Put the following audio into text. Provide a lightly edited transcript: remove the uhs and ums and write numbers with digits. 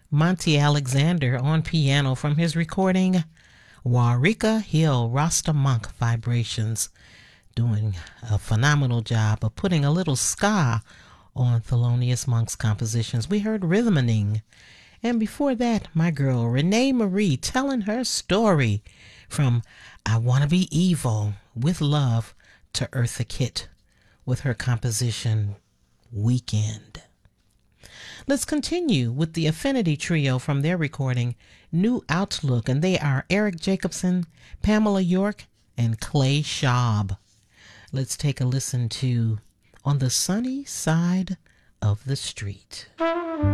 Monty Alexander on piano from his recording Warika Hill Rasta Monk Vibrations, doing a phenomenal job of putting a little ska on Thelonious Monk's compositions. We heard Rhythmaning, and before that, my girl Renee Marie telling her story from I Wanna Be Evil with Love to Eartha Kitt with her composition Weekend. Let's continue with the Affinity Trio from their recording New Outlook, and they are Eric Jacobson, Pamela York, and Clay Schaub. Let's take a listen to On the Sunny Side of the Street.